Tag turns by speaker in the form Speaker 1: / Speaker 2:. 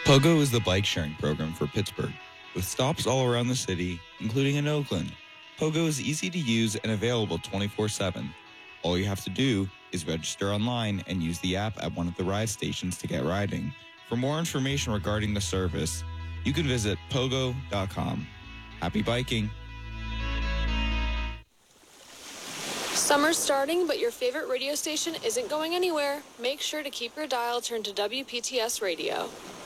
Speaker 1: Pogo is the bike sharing program for Pittsburgh, with stops all around the city, including in Oakland. Pogo is easy to use and available 24/7. All you have to do is register online and use the app at one of the ride stations to get riding. For more information regarding the service, you can visit pogo.com. Happy biking!
Speaker 2: Summer's starting, but your favorite radio station isn't going anywhere. Make sure to keep your dial turned to WPTS Radio.